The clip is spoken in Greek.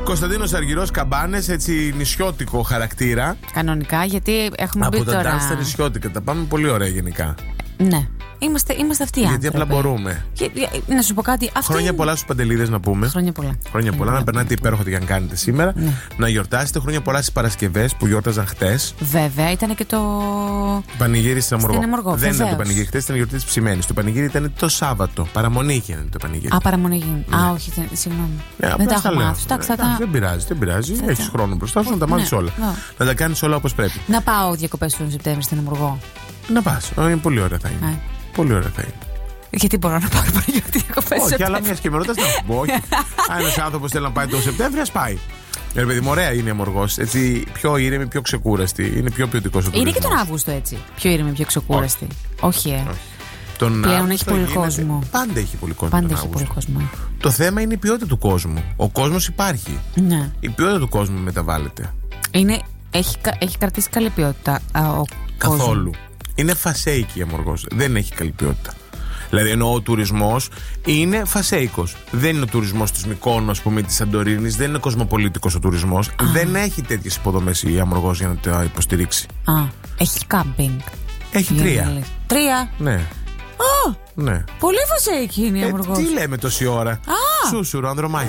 Κωνσταντίνος Αργυρός, Καμπάνες, έτσι νησιώτικο χαρακτήρα. Κανονικά, γιατί έχουμε από μπει τώρα. Από τα dance στα νησιώτικα. Τα πάμε πολύ ωραία γενικά. Ναι. Είμαστε αυτοί οι άνθρωποι. Γιατί απλά μπορούμε. Να σου πω κάτι. Χρόνια πολλά στους Παντελίδες να πούμε. Χρόνια πολλά. Χρόνια πολλά. Να περνάτε υπέροχα τι και αν κάνετε σήμερα. Ναι. Να γιορτάσετε. Χρόνια πολλά στις Παρασκευές που γιόρταζαν χτες. Βέβαια, ήταν και το Πανηγύρι στην Αμοργό. Δεν βεβαίως. ήταν το πανηγύρι χτες, ήταν η γιορτή της Ψημένης. Το πανηγύρι ήταν το Σάββατο. Παραμονή γίνεται το πανηγύρι. Παραμονή γίνεται. Ναι. Όχι, συγγνώμη. Ναι, δεν τα έχω μάθει. Δεν πειράζει. Έχεις χρόνο μπροστά σου να τα μάθεις όλα. Να τα κάνεις όλα όπως πρέπει. Να πάω διακοπές τον Σεπτέμβρη στην Αμοργό. Να πας. Είναι πολύ ωραία θα είναι. Πολύ ωραία θα είναι. Γιατί μπορώ να πάω για διακοπές. Όχι, αλλά μια και με ρωτάς να σου πω. Όχι. Αν ένας άνθρωπος θέλει να πάει το Σεπτέμβριο, ας πάει. Παιδί μου, ωραία είναι η Αμοργός. Έτσι, πιο ήρεμη, πιο ξεκούραστη. Είναι πιο ποιοτικός ο τουρισμός. Είναι και τον Αύγουστο έτσι. Πιο ήρεμη, πιο ξεκούραστη. Όχι. Πλέον έχει πολύ κόσμο. Πάντα έχει πολύ κόσμο. Πάντα έχει πολύ κόσμο. Το θέμα είναι η ποιότητα του κόσμου. Ο κόσμος υπάρχει. Ναι. Η ποιότητα του κόσμου μεταβάλλεται. Έχει κρατήσει καλή ποιότητα Καθόλου. Είναι φασέικη η Αμοργός. Δεν έχει καλή ποιότητα. Δηλαδή, εννοώ ο τουρισμός είναι φασέικος. Δεν είναι ο τουρισμός της Μυκόνου, ας πούμε, της Σαντορίνης. Δεν είναι κοσμοπολίτικος ο τουρισμός. Δεν έχει τέτοιες υποδομές η Αμοργός για να το υποστηρίξει. Έχει κάμπινγκ. Έχει 3. 3. Ναι. Ναι. Πολύ φασέικη είναι η Αμοργός. Τι λέμε τόση ώρα. Σούσουρο, Ανδρομάχη.